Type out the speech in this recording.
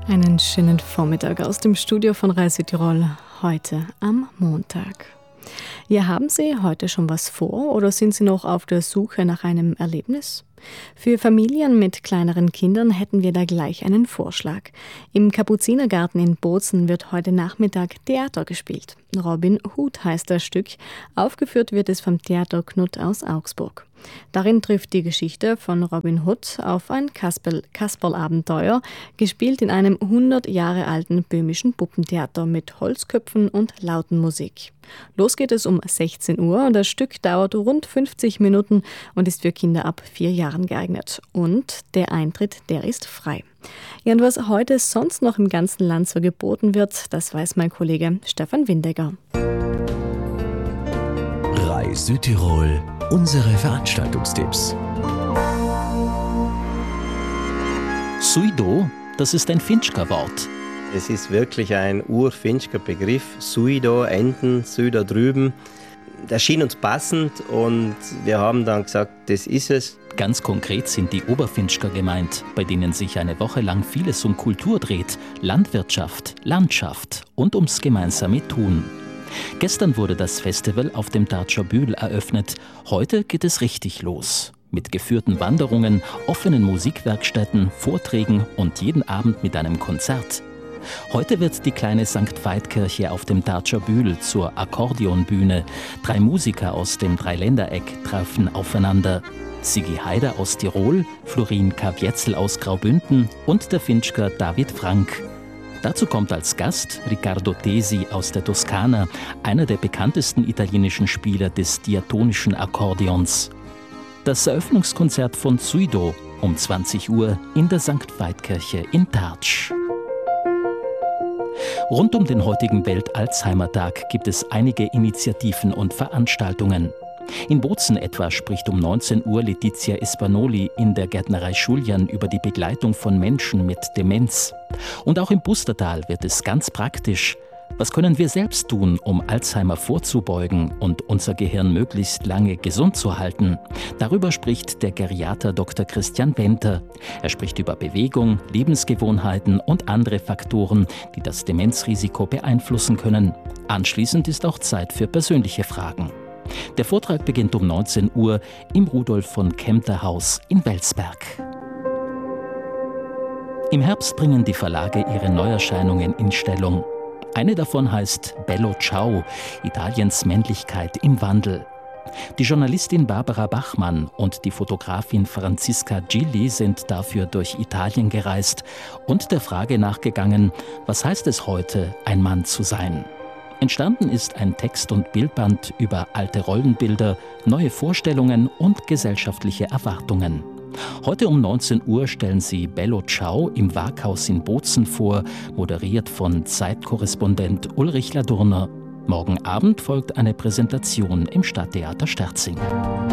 Einen schönen Vormittag aus dem Studio von Rai Südtirol, heute am Montag. Ja, haben Sie heute schon was vor oder sind Sie noch auf der Suche nach einem Erlebnis? Für Familien mit kleineren Kindern hätten wir da gleich einen Vorschlag. Im Kapuzinergarten in Bozen wird heute Nachmittag Theater gespielt. Robin Hood heißt das Stück. Aufgeführt wird es vom Theater Knut aus Augsburg. Darin trifft die Geschichte von Robin Hood auf ein Kasperl-Abenteuer, gespielt in einem 100 Jahre alten böhmischen Puppentheater mit Holzköpfen und lauten Musik. Los geht es um 16 Uhr. Das Stück dauert rund 50 Minuten und ist für Kinder ab 4 Jahren geeignet. Und der Eintritt, der ist frei. Ja, und was heute sonst noch im ganzen Land so geboten wird, das weiß mein Kollege Stefan Windegger. Rai Südtirol, unsere Veranstaltungstipps. Suido, das ist ein Finchka-Wort. Es ist wirklich ein urfinchker Begriff. Suido, Enten, Süder drüben. Das schien uns passend und wir haben dann gesagt, das ist es. Ganz konkret sind die Oberfinchker gemeint, bei denen sich eine Woche lang vieles um Kultur dreht, Landwirtschaft, Landschaft und ums gemeinsame Tun. Gestern wurde das Festival auf dem Dartscher Bühl eröffnet. Heute geht es richtig los. Mit geführten Wanderungen, offenen Musikwerkstätten, Vorträgen und jeden Abend mit einem Konzert. Heute wird die kleine St. Veit-Kirche auf dem Dartscher Bühl zur Akkordeonbühne. 3 Musiker aus dem Dreiländereck treffen aufeinander. Sigi Haider aus Tirol, Florin Kavietzel aus Graubünden und der Finchker David Frank. Dazu kommt als Gast Riccardo Tesi aus der Toskana, einer der bekanntesten italienischen Spieler des diatonischen Akkordeons. Das Eröffnungskonzert von Suido um 20 Uhr in der St. Veit-Kirche in Tartsch. Rund um den heutigen Welt-Alzheimer-Tag gibt es einige Initiativen und Veranstaltungen. In Bozen etwa spricht um 19 Uhr Letizia Espanoli in der Gärtnerei Schuljan über die Begleitung von Menschen mit Demenz. Und auch im Pustertal wird es ganz praktisch. Was können wir selbst tun, um Alzheimer vorzubeugen und unser Gehirn möglichst lange gesund zu halten? Darüber spricht der Geriater Dr. Christian Wenter. Er spricht über Bewegung, Lebensgewohnheiten und andere Faktoren, die das Demenzrisiko beeinflussen können. Anschließend ist auch Zeit für persönliche Fragen. Der Vortrag beginnt um 19 Uhr im Rudolf von Kempter Haus in Welsberg. Im Herbst bringen die Verlage ihre Neuerscheinungen in Stellung. Eine davon heißt Bello Ciao, Italiens Männlichkeit im Wandel. Die Journalistin Barbara Bachmann und die Fotografin Franziska Gilli sind dafür durch Italien gereist und der Frage nachgegangen, was heißt es heute, ein Mann zu sein? Entstanden ist ein Text- und Bildband über alte Rollenbilder, neue Vorstellungen und gesellschaftliche Erwartungen. Heute um 19 Uhr stellen sie Bello Ciao im Waghaus in Bozen vor, moderiert von Zeitkorrespondent Ulrich Ladurner. Morgen Abend folgt eine Präsentation im Stadttheater Sterzing.